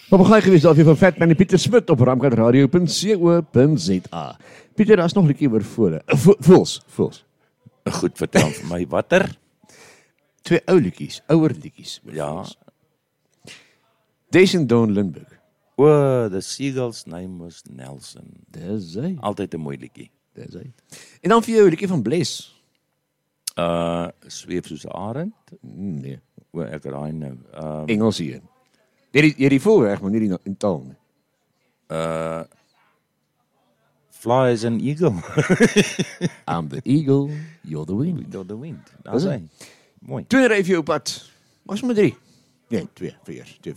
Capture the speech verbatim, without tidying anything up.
Papegaai gewees daarvoor van Fat Man en Pieter Smit op ramkat radio punt co punt za. Pieter, daar is nog 'n liedjie oor voële. Vo- Voels, voels. Goed, vertel vir my, watter? Twee ou liedjies, ouer liedjies. oor Ja. voëls. Daisy en Dawn Lindbergh. O, the seagull's name was Nelson. Dis hy. Altyd 'n mooi liedjie. Dis hy. En dan vir jou 'n liedjie van Bless. Uh, Zweef soos 'n arend. Mm, nee, O, ek raai nou. Um, Engels hier. Jy die jy die voorreg, maar nie die in taal nie. uh, Fly as an eagle. I'm the eagle, you're the wind. Door the wind. Dis Daar hy. sê. Mooi. Twee ry vir jou op pad. Was maar drie. Nee, twee, vier, twee.